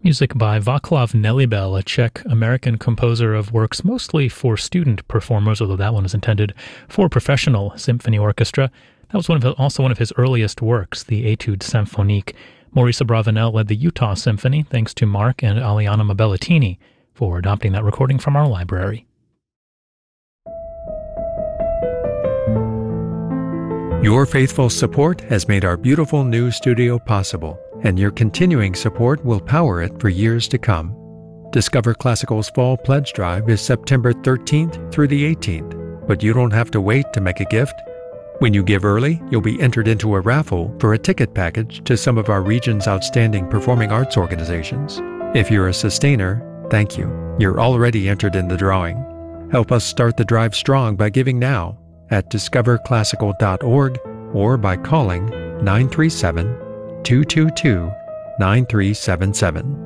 Music by Václav Nelibel, a Czech-American composer of works mostly for student performers, although that one is intended for professional symphony orchestra. That was also one of his earliest works, the Etude Symphonique. Maurice Abravanel led the Utah Symphony, thanks to Mark and Aliana Mabellatini for adopting that recording from our library. Your faithful support has made our beautiful new studio possible, and your continuing support will power it for years to come. Discover Classical's Fall Pledge Drive is September 13th through the 18th, but you don't have to wait to make a gift. When you give early, you'll be entered into a raffle for a ticket package to some of our region's outstanding performing arts organizations. If you're a sustainer, thank you. You're already entered in the drawing. Help us start the drive strong by giving now at discoverclassical.org or by calling 937-222-9377.